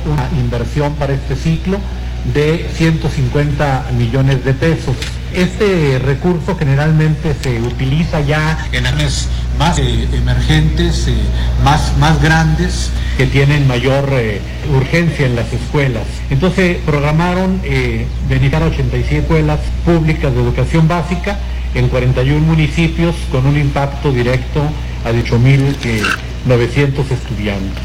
una inversión para este ciclo de 150 millones de pesos. Este recurso generalmente se utiliza ya en áreas más emergentes, más grandes, que tienen mayor urgencia en las escuelas. Entonces programaron beneficiar a 86 escuelas públicas de educación básica en 41 municipios con un impacto directo a 8,900 estudiantes.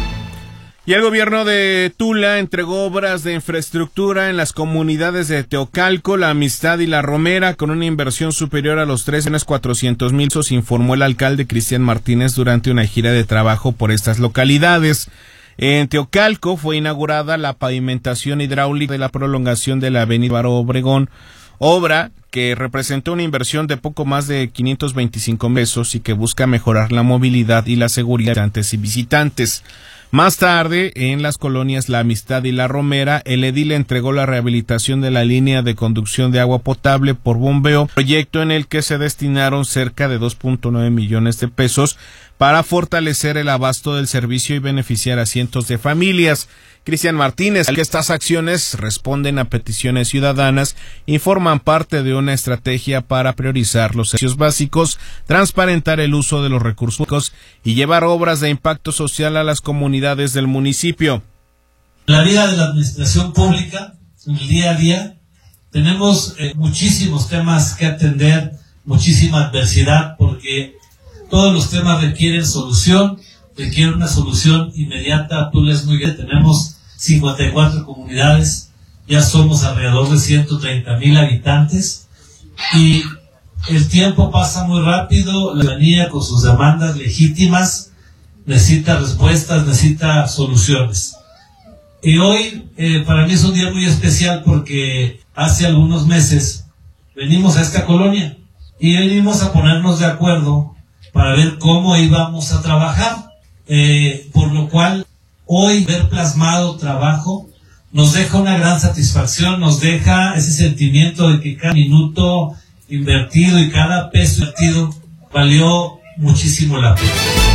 Y el gobierno de Tula entregó obras de infraestructura en las comunidades de Teocalco, La Amistad y La Romera con una inversión superior a los 3,400,000 pesos, informó el alcalde Cristian Martínez durante una gira de trabajo por estas localidades. En Teocalco fue inaugurada la pavimentación hidráulica de la prolongación de la avenida Álvaro Obregón, obra que representó una inversión de poco más de 525 pesos y que busca mejorar la movilidad y la seguridad de visitantes y visitantes. Más tarde, en las colonias La Amistad y La Romera, el edil entregó la rehabilitación de la línea de conducción de agua potable por bombeo, proyecto en el que se destinaron cerca de 2.9 millones de pesos para fortalecer el abasto del servicio y beneficiar a cientos de familias. Cristian Martínez, que estas acciones responden a peticiones ciudadanas y forman parte de una estrategia para priorizar los servicios básicos, transparentar el uso de los recursos públicos y llevar obras de impacto social a las comunidades del municipio. La vida de la administración pública, en el día a día, tenemos muchísimos temas que atender, muchísima adversidad, porque todos los temas requieren solución, requiere una solución inmediata. Tula es muy grande, tenemos 54 comunidades, ya somos alrededor de 130,000 habitantes y el tiempo pasa muy rápido. La ciudadanía con sus demandas legítimas necesita respuestas, necesita soluciones. Y hoy para mí es un día muy especial porque hace algunos meses venimos a esta colonia y venimos a ponernos de acuerdo para ver cómo íbamos a trabajar. Por lo cual hoy ver plasmado trabajo nos deja una gran satisfacción, nos deja ese sentimiento de que cada minuto invertido y cada peso invertido valió muchísimo la pena.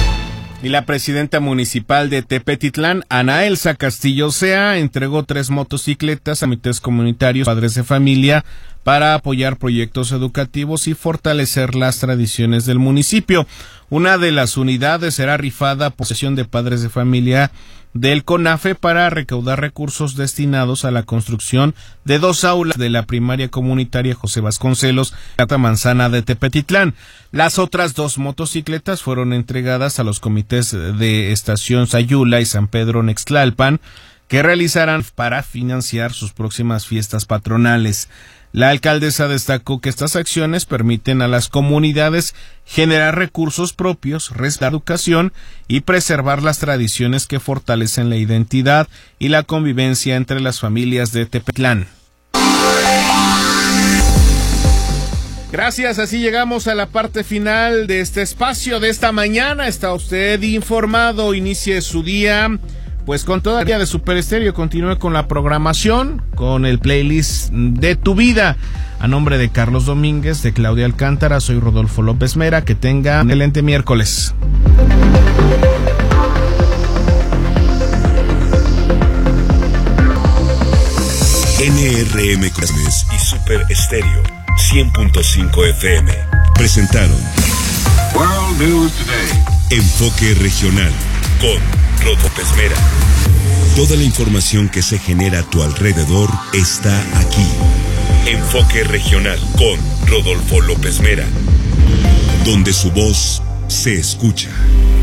Y la presidenta municipal de Tepetitlán, Ana Elsa Castillo Sea, entregó 3 motocicletas a comités comunitarios, padres de familia, para apoyar proyectos educativos y fortalecer las tradiciones del municipio. Una de las unidades será rifada por asociación de padres de familia del CONAFE para recaudar recursos destinados a la construcción de 2 aulas de la primaria comunitaria José Vasconcelos, Cata Manzana de Tepetitlán. Las otras 2 motocicletas fueron entregadas a los comités de Estación Sayula y San Pedro Nextlalpan, que realizarán para financiar sus próximas fiestas patronales. La alcaldesa destacó que estas acciones permiten a las comunidades generar recursos propios, respetar la educación y preservar las tradiciones que fortalecen la identidad y la convivencia entre las familias de Tepetitlán. Gracias, así llegamos a la parte final de este espacio de esta mañana. Está usted informado, inicie su día pues con toda la día de Super Estéreo. Continúe con la programación, con el playlist de tu vida. A nombre de Carlos Domínguez, de Claudia Alcántara, soy Rodolfo López Mera. Que tenga un excelente miércoles. NRM Cosmes y Super Estéreo 100.5 FM presentaron World News Today. Enfoque regional con Rodolfo López Mera. Toda la información que se genera a tu alrededor está aquí. Enfoque regional con Rodolfo López Mera, donde su voz se escucha.